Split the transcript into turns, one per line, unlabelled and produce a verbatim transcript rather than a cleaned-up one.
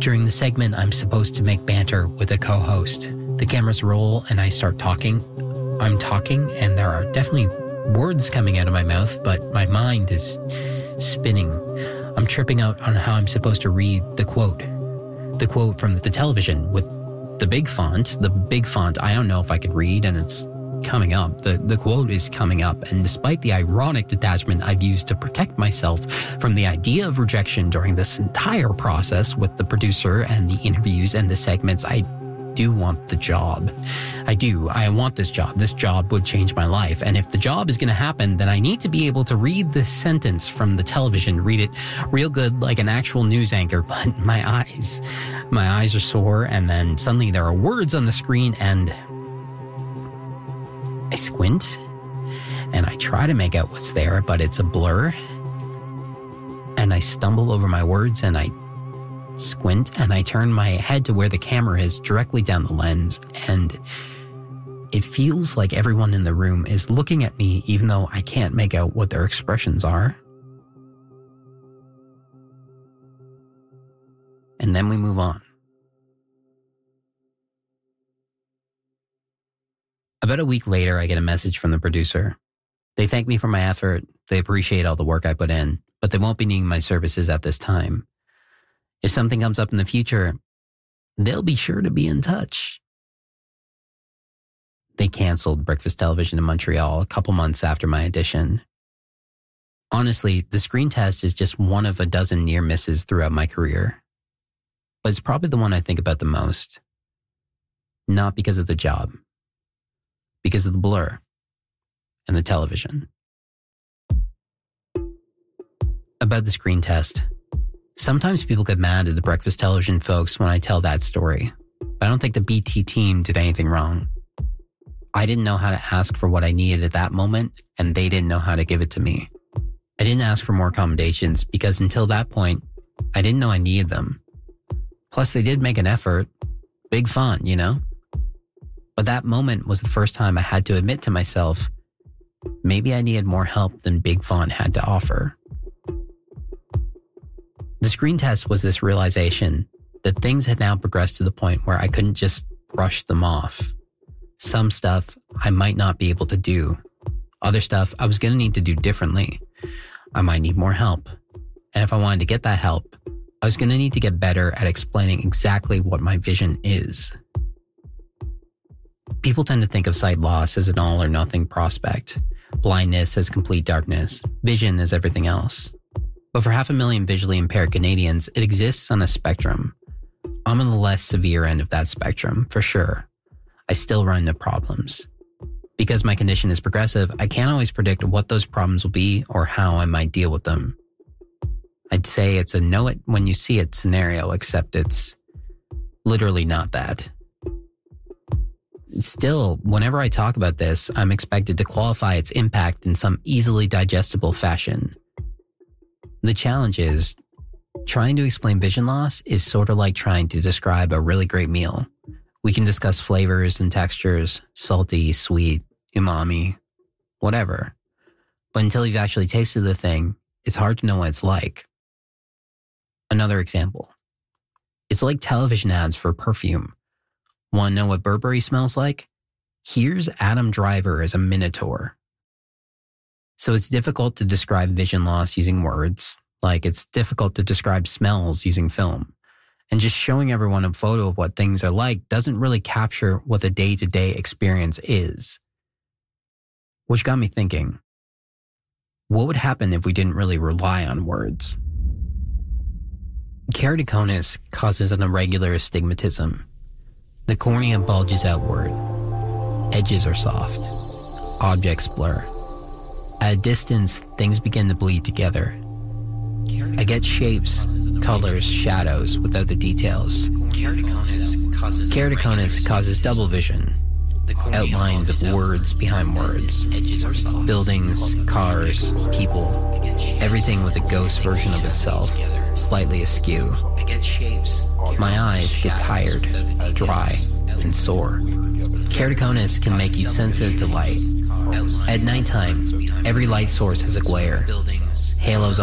During the segment, I'm supposed to make banter with a co-host. The cameras roll and I start talking. I'm talking and there are definitely words coming out of my mouth, but my mind is spinning. I'm tripping out on how I'm supposed to read the quote. The quote from the television with the big font. The big font, I don't know if I could read, and it's coming up. The, the quote is coming up, and despite the ironic detachment I've used to protect myself from the idea of rejection during this entire process with the producer and the interviews and the segments, I do want the job. I do. I want this job. This job would change my life. And if the job is going to happen, then I need to be able to read this sentence from the television, read it real good like an actual news anchor. But my eyes, my eyes are sore. And then suddenly there are words on the screen and I squint and I try to make out what's there, but it's a blur. And I stumble over my words and I squint and I turn my head to where the camera is, directly down the lens, and it feels like everyone in the room is looking at me even though I can't make out what their expressions are. And then we move on. About a week later, I get a message from the producer. They thank me for my effort, they appreciate all the work I put in, but they won't be needing my services at this time. If something comes up in the future, they'll be sure to be in touch. They canceled Breakfast Television in Montreal a couple months after my audition. Honestly, the screen test is just one of a dozen near misses throughout my career. But it's probably the one I think about the most. Not because of the job. Because of the blur. And the television. About the screen test. Sometimes people get mad at the Breakfast Television folks when I tell that story. But I don't think the B T team did anything wrong. I didn't know how to ask for what I needed at that moment, and they didn't know how to give it to me. I didn't ask for more accommodations because until that point, I didn't know I needed them. Plus, they did make an effort. Big fun, you know? But that moment was the first time I had to admit to myself, maybe I needed more help than Big Font had to offer. The screen test was this realization that things had now progressed to the point where I couldn't just brush them off. Some stuff I might not be able to do. Other stuff I was going to need to do differently. I might need more help. And if I wanted to get that help, I was going to need to get better at explaining exactly what my vision is. People tend to think of sight loss as an all or nothing prospect, blindness as complete darkness, vision as everything else. But for half a million visually impaired Canadians, it exists on a spectrum. I'm on the less severe end of that spectrum, for sure. I still run into problems. Because my condition is progressive, I can't always predict what those problems will be or how I might deal with them. I'd say it's a know it when you see it scenario, except it's literally not that. Still, whenever I talk about this, I'm expected to qualify its impact in some easily digestible fashion. The challenge is, trying to explain vision loss is sort of like trying to describe a really great meal. We can discuss flavors and textures, salty, sweet, umami, whatever. But until you've actually tasted the thing, it's hard to know what it's like. Another example. It's like television ads for perfume. Want to know what Burberry smells like? Here's Adam Driver as a Minotaur. So it's difficult to describe vision loss using words, like it's difficult to describe smells using film. And just showing everyone a photo of what things are like doesn't really capture what the day-to-day experience is. Which got me thinking, what would happen if we didn't really rely on words? Keratoconus causes an irregular astigmatism. The cornea bulges outward. Edges are soft. Objects blur. At a distance, things begin to bleed together. I get shapes, colors, shadows without the details. Keratoconus causes double vision. Outlines of words behind words. Buildings, cars, people. Everything with a ghost version of itself, slightly askew. My eyes get tired, dry, and sore. Keratoconus can make you sensitive to light. At nighttime, every light source has a glare. Halos